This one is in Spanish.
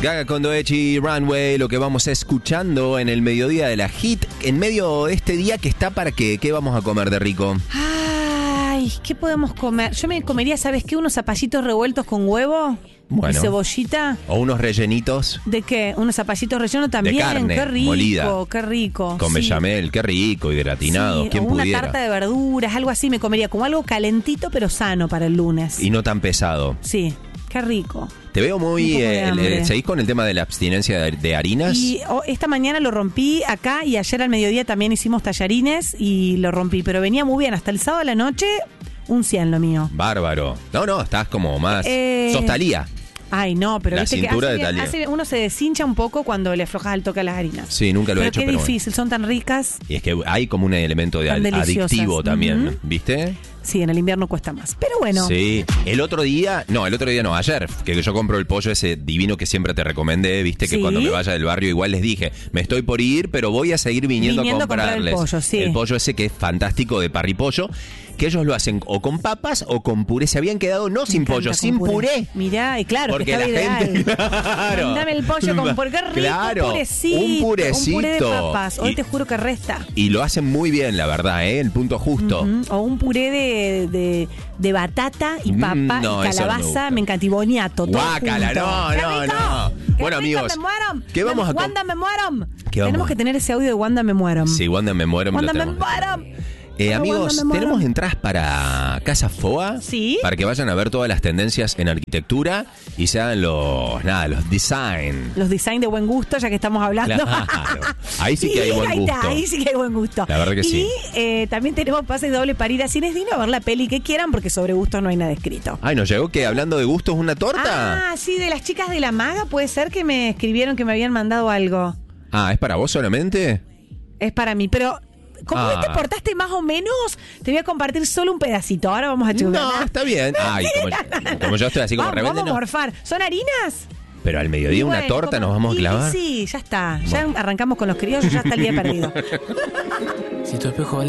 Gaga con Doechi, Runway, lo que vamos escuchando en el mediodía de la hit, en medio de este día que está para ¿qué vamos a comer de rico? Ay, ¿qué podemos comer? Yo me comería, ¿sabes qué? Unos zapallitos revueltos con huevo y cebollita. O unos rellenitos. ¿De qué? Unos zapallitos rellenos también. De carne, qué rico, molida. Qué rico. Con bechamel, qué rico y gratinado. Sí, ¿Quién o una pudiera? tarta de verduras, algo así me comería, como algo calentito pero sano para el lunes. Y no tan pesado. Sí, qué rico. Te veo muy... Un poco de hambre. ¿Seguís con el tema de la abstinencia de harinas? Y esta mañana lo rompí acá y ayer al mediodía también hicimos tallarines y lo rompí, pero venía muy bien. Hasta el sábado a la noche, un 100 lo mío. Bárbaro. No, estás como más... Sos Thalía. Ay, no, pero La viste que cintura de Thalía. uno se deshincha un poco cuando le aflojas el toque a las harinas. Sí, nunca lo he hecho, qué pero difícil, son tan ricas. Y es que hay como un elemento de Tan deliciosas. adictivo también, ¿viste? Sí, en el invierno cuesta más. Pero bueno. Sí. El otro día no, ayer, que yo compro el pollo ese divino que siempre te recomendé, viste, que Sí. cuando me vaya del barrio igual les dije, me estoy por ir, pero voy a seguir viniendo a comprarles. El pollo, sí. El pollo ese que es fantástico de parripollo, que ellos lo hacen o con papas o con puré. Se habían quedado no sin pollo, sin puré. Mirá, y claro, Porque que la estaba gente, ideal. claro. Dame el pollo con puré, qué rico, Claro, un purecito. un purecito. Un puré de papas. Hoy Y- te juro que resta. Y lo hacen muy bien, la verdad, el punto justo. O un puré de batata y papa no, y eso no me calabaza, gusta. me encanta, y boniato. todo Guácala, junto. no, ¡Qué no, rico! no. ¡Qué Bueno, rico, amigos, me muero! ¿qué vamos a Wanda, me muero. ¿Qué vamos? Tenemos que tener ese audio de Wanda, me muero. Sí, Wanda me muero. Wanda, me tenemos. muero. Amigos, Wanda, me muero. tenemos entradas para Casa Foa. Sí. Para que vayan a ver todas las tendencias en arquitectura y sean los design. Los design de buen gusto, ya que estamos hablando. Claro. Ahí sí que hay buen gusto. Ahí sí que hay buen gusto. La verdad que sí. Y también tenemos pases doble para ir a Cines Dino a ver la peli que quieran, porque sobre gustos no hay nada escrito. Ay, nos llegó que hablando de gustos una torta. Ah, sí, de las chicas de la maga, puede ser que me escribieron que me habían mandado algo. ¿Es para vos solamente? Es para mí, pero como hoy te portaste más o menos, te voy a compartir solo un pedacito. Ahora vamos a chugar. No, está bien. Ay, como yo estoy así como rebelde. Vamos a No. morfar. ¿Son harinas? Pero al mediodía una torta nos vamos a clavar. Sí, ya está. Ya arrancamos con los criollos, ya está el día perdido. Si tu espejo